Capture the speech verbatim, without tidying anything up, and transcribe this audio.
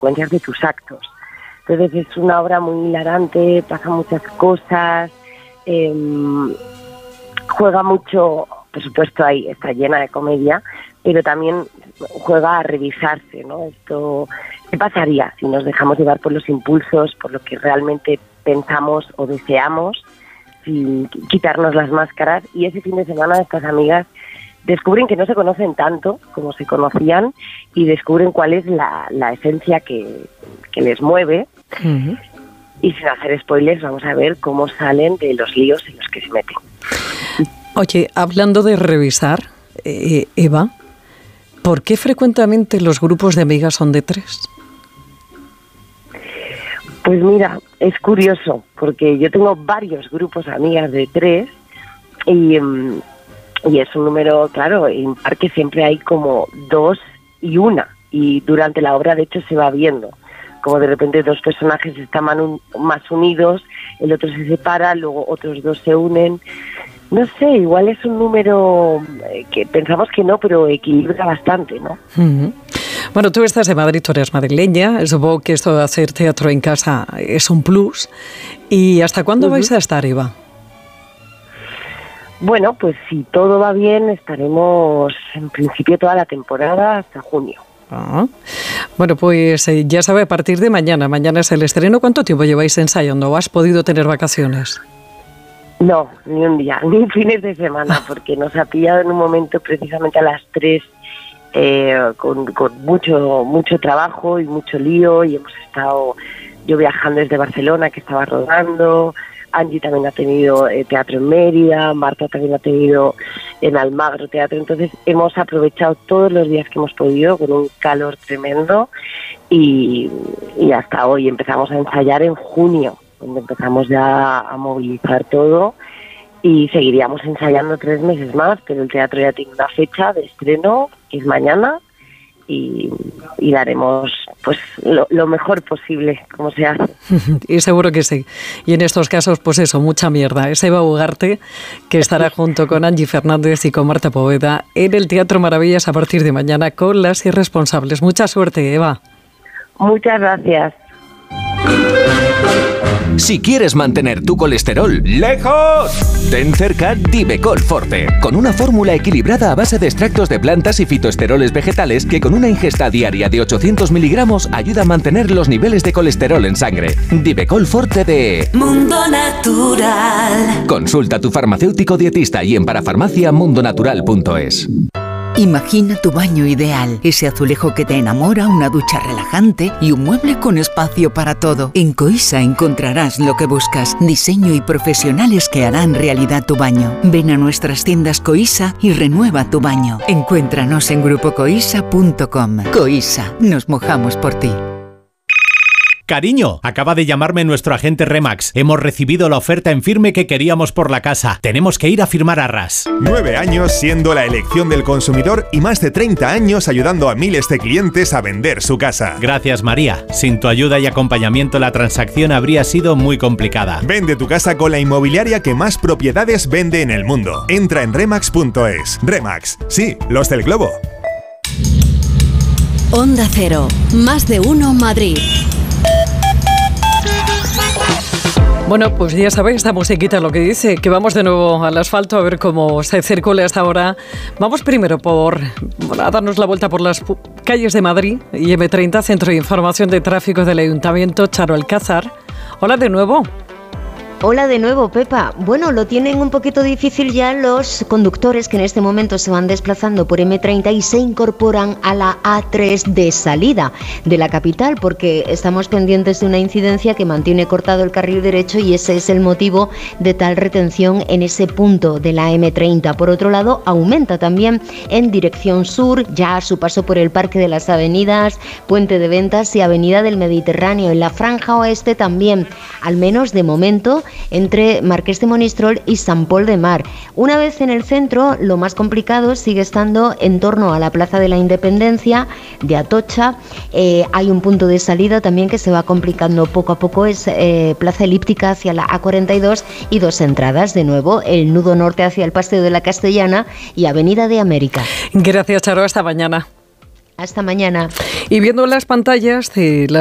consecuencias de tus actos. Entonces es una obra muy hilarante, pasan muchas cosas, eh, juega mucho, por supuesto ahí está llena de comedia, pero también juega a revisarse, ¿no? Esto, ¿qué pasaría si nos dejamos llevar por los impulsos, por lo que realmente pensamos o deseamos, sin quitarnos las máscaras? Y ese fin de semana estas amigas descubren que no se conocen tanto como se conocían y descubren cuál es la, la esencia que, que les mueve. Uh-huh. Y sin hacer spoilers, vamos a ver cómo salen de los líos en los que se meten. Oye, hablando de revisar, eh, Eva, ¿por qué frecuentemente los grupos de amigas son de tres? Pues mira, es curioso, porque yo tengo varios grupos de amigas de tres y, y es un número, claro, en Parque siempre hay como dos y una, y durante la obra de hecho se va viendo como de repente dos personajes están más unidos, el otro se separa, luego otros dos se unen. No sé, igual es un número que pensamos que no, pero equilibra bastante, ¿no? Uh-huh. Bueno, tú estás de Madrid, tú eres madrileña, supongo que esto de hacer teatro en casa es un plus. ¿Y hasta cuándo uh-huh. vais a estar, Eva? Bueno, pues si todo va bien, estaremos en principio toda la temporada hasta junio. Ah. Bueno, pues eh, ya sabe, a partir de mañana, mañana es el estreno. ¿Cuánto tiempo lleváis ensayando? ¿O has podido tener vacaciones? No, ni un día, ni fines de semana, porque nos ha pillado en un momento precisamente a las tres eh, con, con mucho mucho trabajo y mucho lío, y hemos estado yo viajando desde Barcelona, que estaba rodando, Angie también ha tenido eh, teatro en Mérida, Marta también ha tenido en Almagro teatro, entonces hemos aprovechado todos los días que hemos podido con un calor tremendo y, y hasta hoy empezamos a ensayar en junio, donde empezamos ya a movilizar todo y seguiríamos ensayando tres meses más, pero el teatro ya tiene una fecha de estreno, que es mañana, y, y daremos pues lo, lo mejor posible, como se hace. Y seguro que sí. Y en estos casos, pues eso, mucha mierda. Es Eva Ugarte, que estará junto con Angie Fernández y con Marta Poveda en el Teatro Maravillas a partir de mañana con Las Irresponsables. Mucha suerte, Eva. Muchas gracias. Si quieres mantener tu colesterol lejos, ten cerca Divecol Forte, con una fórmula equilibrada a base de extractos de plantas y fitoesteroles vegetales que con una ingesta diaria de ochocientos miligramos ayuda a mantener los niveles de colesterol en sangre. Divecol Forte de Mundo Natural. Consulta a tu farmacéutico dietista y en parafarmacia mundo natural punto es. Imagina tu baño ideal, ese azulejo que te enamora, una ducha relajante y un mueble con espacio para todo. En Coisa encontrarás lo que buscas, diseño y profesionales que harán realidad tu baño. Ven a nuestras tiendas Coisa y renueva tu baño. Encuéntranos en grupo coisa punto com. Coisa, nos mojamos por ti. Cariño, acaba de llamarme nuestro agente Remax. Hemos recibido la oferta en firme que queríamos por la casa. Tenemos que ir a firmar arras. Nueve años siendo la elección del consumidor y más de treinta años ayudando a miles de clientes a vender su casa. Gracias, María. Sin tu ayuda y acompañamiento la transacción habría sido muy complicada. Vende tu casa con la inmobiliaria que más propiedades vende en el mundo. Entra en remax punto es. Remax, sí, los del globo. Onda Cero, más de uno Madrid. Bueno, pues ya sabéis, esta musiquita lo que dice, que vamos de nuevo al asfalto a ver cómo se circula hasta ahora. Vamos primero por bueno, a darnos la vuelta por las calles de Madrid y eme treinta, Centro de Información de Tráfico del Ayuntamiento, Charo Alcázar. Hola de nuevo. Hola de nuevo, Pepa. Bueno, lo tienen un poquito difícil ya los conductores que en este momento se van desplazando por eme treinta y se incorporan a la a tres de salida de la capital, porque estamos pendientes de una incidencia que mantiene cortado el carril derecho y ese es el motivo de tal retención en ese punto de la eme treinta. Por otro lado, aumenta también en dirección sur, ya a su paso por el Parque de las Avenidas, Puente de Ventas y Avenida del Mediterráneo. En la franja oeste también, al menos de momento, entre Marqués de Monistrol y San Pol de Mar. Una vez en el centro, lo más complicado sigue estando en torno a la Plaza de la Independencia de Atocha. Eh, hay un punto de salida también que se va complicando poco a poco, es eh, Plaza Elíptica hacia la a cuarenta y dos y dos entradas, de nuevo el nudo norte hacia el Paseo de la Castellana y Avenida de América. Gracias, Charo, hasta mañana. Hasta mañana. Y viendo las pantallas de